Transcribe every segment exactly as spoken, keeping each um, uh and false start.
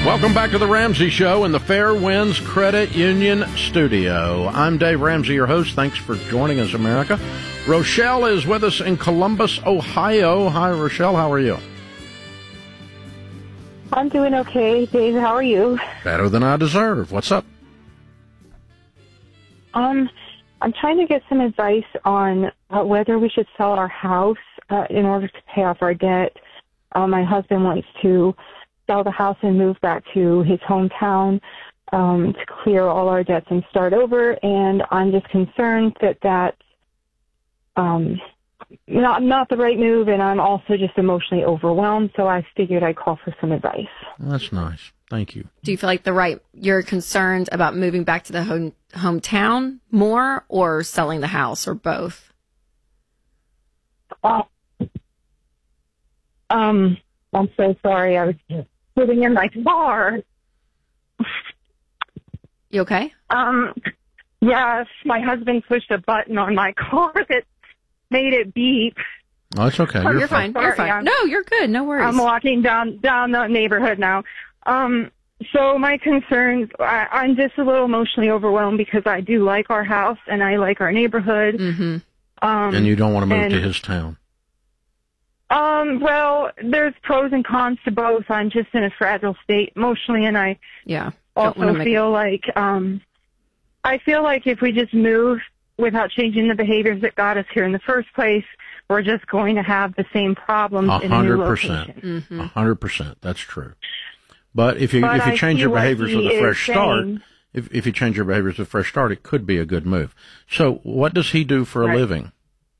Welcome back to the Ramsey Show in the Fair Winds Credit Union studio. I'm Dave Ramsey, your host. Thanks for joining us, America. Rochelle is with us in Columbus, Ohio. Hi, Rochelle. How are you? I'm doing okay. Dave, how are you? Better than I deserve. What's up? Um, I'm trying to get some advice on uh, whether we should sell our house uh, in order to pay off our debt. Uh, my husband wants to sell the house and move back to his hometown um, to clear all our debts and start over. And I'm just concerned that that's um, not not the right move, and I'm also just emotionally overwhelmed. So I figured I'd call for some advice. Well, that's nice. Thank you. Do you feel like the right? You're concerned about moving back to the home hometown more, or selling the house, or both? Uh, um, I'm so sorry. I was sitting in my car. You okay? Um, yes, my husband pushed a button on my car that made it beep. Oh, it's okay. Oh, you're, you're fine. Sorry, You're fine. I'm, no, you're good. No worries. I'm walking down down the neighborhood now. Um, so my concerns, I, I'm just a little emotionally overwhelmed because I do like our house and I like our neighborhood. Mm-hmm. Um, and you don't want to move and, to his town. Um, well, there's pros and cons to both. I'm just in a fragile state emotionally, and I yeah. also feel like um, I feel like if we just move without changing the behaviors that got us here in the first place, we're just going to have the same problems in a new location. A hundred percent. That's true. But if you but if you I change your like behaviors with a fresh start, saying, if if you change your behaviors with a fresh start, it could be a good move. So, what does he do for a right. living?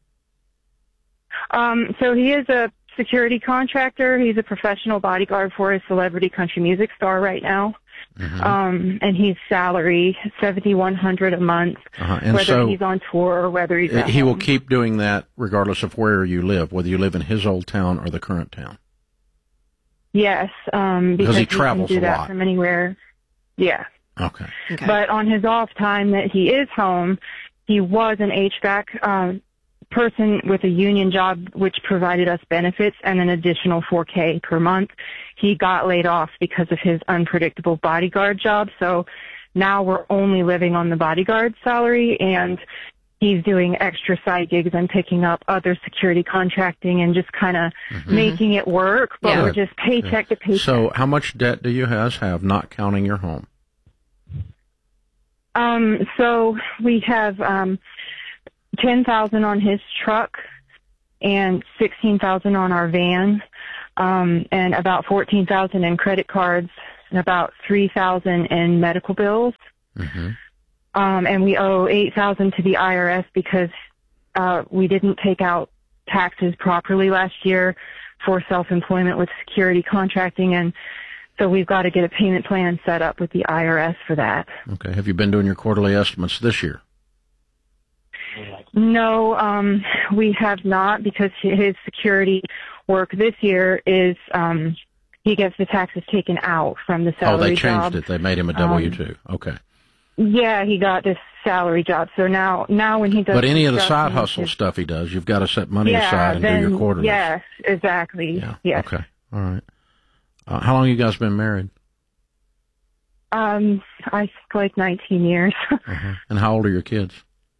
Um, so he is a security contractor. He's a professional bodyguard for a celebrity country music star right now. Mm-hmm. Um, and he's salary seventy-one hundred dollars a month, uh-huh. and whether so he's on tour or whether he's at he home. will keep doing that regardless of where you live, whether you live in his old town or the current town. Yes, um, because, because he, he travels can do a that lot from anywhere. Yeah. Okay. okay. But on his off time that he is home, he was an H V A C um, person with a union job, which provided us benefits and an additional four K per month. He got laid off because of his unpredictable bodyguard job. So now we're only living on the bodyguard salary, and he's doing extra side gigs and picking up other security contracting and just kind of mm-hmm. making it work. But yeah. we're just paycheck yeah. to paycheck. So how much debt do you guys have, not counting your home? Um, so we have um, ten thousand on his truck and sixteen thousand on our van, um, and about fourteen thousand in credit cards and about three thousand in medical bills. Mm-hmm. Um, and we owe eight thousand to the I R S because uh, we didn't take out taxes properly last year for self-employment with security contracting, and so we've got to get a payment plan set up with the I R S for that. Okay. Have you been doing your quarterly estimates this year? No, um, we have not, because his security work this year is um, he gets the taxes taken out from the salary job. Oh, they changed job. it. They made him a W two. Um, okay. Yeah, he got this salary job. So now, now when he does, but any of the side hustle his, stuff he does, you've got to set money yeah, aside and then, do your quarterly. Yes, exactly. Yeah. Yes. Okay. All right. Uh, how long have you guys been married? Um, I think like nineteen years. uh-huh. And how old are your kids?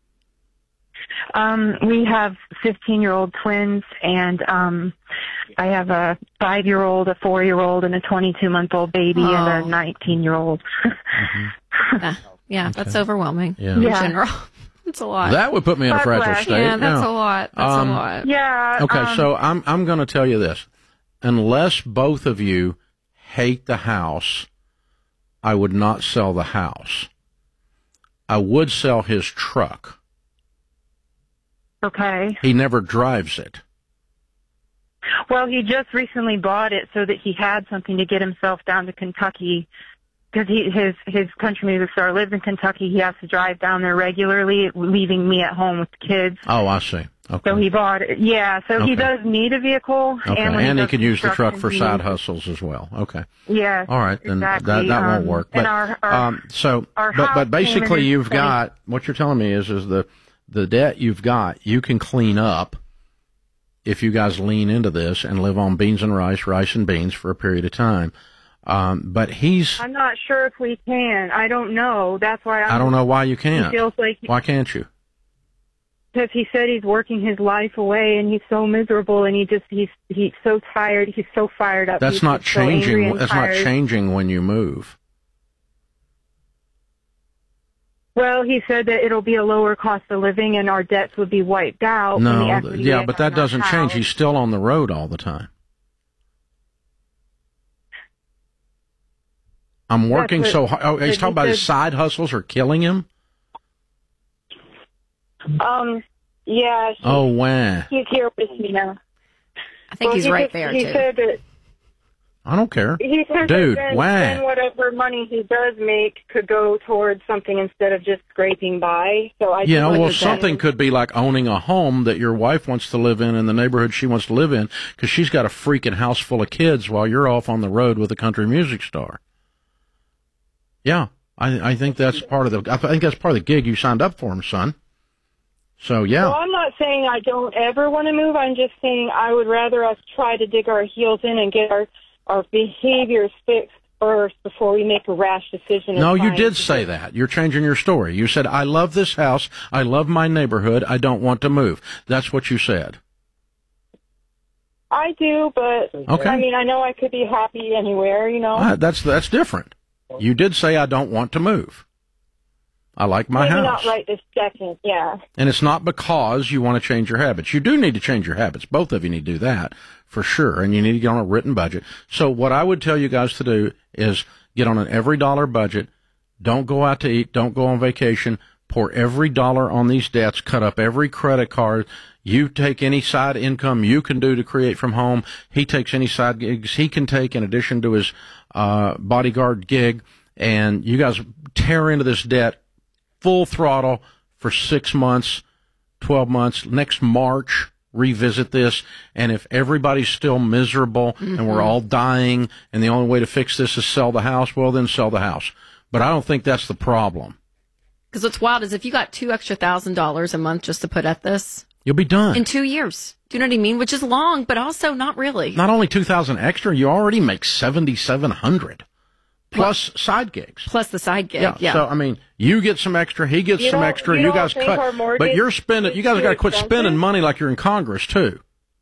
Um, we have fifteen-year-old twins, and um, I have a five-year-old, a four-year-old, and a twenty-two-month-old baby, oh. and a nineteen-year-old. mm-hmm. uh, yeah, okay. That's overwhelming yeah. in yeah. general. That's a lot. That would put me in God a fragile bless. state. Yeah, that's yeah. a lot. That's um, a lot. Yeah. Okay, um, so I'm I'm going to tell you this. Unless both of you hate the house, I would not sell the house. I would sell his truck. Okay. He never drives it. Well, he just recently bought it so that he had something to get himself down to Kentucky, because he his his country music star lives in Kentucky. He has to drive down there regularly, leaving me at home with the kids. Oh, I see. Okay. So he bought it. Yeah, so okay. he does need a vehicle. Okay. And, and he, he can use the truck for he side needs... husles as well. Okay. Yeah. All right, then exactly. that that won't um, work. But our, our, um, so, our but but basically, you've twenty got what you're telling me is is the the debt you've got you can clean up if you guys lean into this and live on beans and rice, rice and beans for a period of time. Um, but he's. I'm not sure if we can. I don't know. That's why I'm, I don't know why you can't. He feels like why can't you? Because he said he's working his life away, and he's so miserable, and he just he's he's so tired. He's so fired up. That's he's not so angry changing. and That's not tired. changing when you move. Well, he said that it'll be a lower cost of living, and our debts would be wiped out. when the No, equity yeah, is but on that our doesn't change. house. He's still on the road all the time. I'm working what- so hard. Oh, he's but talking he about his said- side hustles are killing him? Um, yeah. He, Oh, wow. He's here with me now. I think Well, he's he right just- there, he too. Said that I don't care. He said Dude, that then, wow. then whatever money he does make could go towards something instead of just scraping by. So I You just know, looked well, at that something and- could be like owning a home that your wife wants to live in in the neighborhood she wants to live in because she's got a freaking house full of kids while you're off on the road with a country music star. Yeah, I, I think that's part of the. I think that's part of the gig you signed up for, son. So yeah. Well, I'm not saying I don't ever want to move. I'm just saying I would rather us try to dig our heels in and get our our behaviors fixed first before we make a rash decision. of No, you trying did to say do- that. You're changing your story. You said, I love this house. I love my neighborhood. I don't want to move. That's what you said. I do, but Okay. I mean, I know I could be happy anywhere, you know. Uh, that's that's different. You did say, I don't want to move. I like my Maybe house. not right this second, yeah. And it's not because you want to change your habits. You do need to change your habits. Both of you need to do that for sure. And you need to get on a written budget. So what I would tell you guys to do is get on an every dollar budget. Don't go out to eat. Don't go on vacation. Pour every dollar on these debts. Cut up every credit card. You take any side income you can do to create from home. He takes any side gigs he can take in addition to his uh, bodyguard gig. And you guys tear into this debt full throttle for six months, twelve months. Next March, revisit this. And if everybody's still miserable mm-hmm. and we're all dying and the only way to fix this is sell the house, well, then sell the house. But I don't think that's the problem. Because what's wild is if you got two extra thousand dollars a month just to put at this, you'll be done in two years. Do you know what I mean? Which is long, but also not really. Not only two thousand extra, you already make seventy seven hundred. Plus well, side gigs. Plus the side gig, yeah. yeah. So, I mean, you get some extra, he gets you some extra, you, you guys cut. But you're spending, you guys got to quit spending money like you're in Congress, too.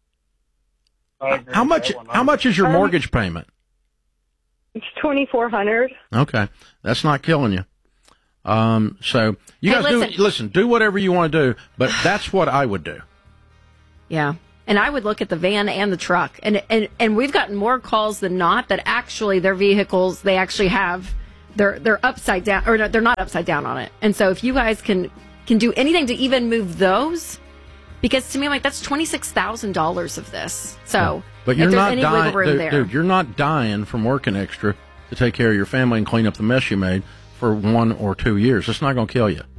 How much, how much is your um, mortgage payment? It's twenty-four hundred dollars. Okay. That's not killing you. Um, so, you hey, guys listen. do, listen, do whatever you want to do, but that's what I would do. Yeah. And I would look at the van and the truck. And, and and we've gotten more calls than not that actually their vehicles, they actually have, they're they're upside down, or they're not upside down on it. And so if you guys can can do anything to even move those, because to me, I'm like, that's twenty-six thousand dollars of this. So yeah. But you're if there's not any dying, wiggle room dude, there. dude, you're not dying from working extra to take care of your family and clean up the mess you made for one or two years. It's not going to kill you.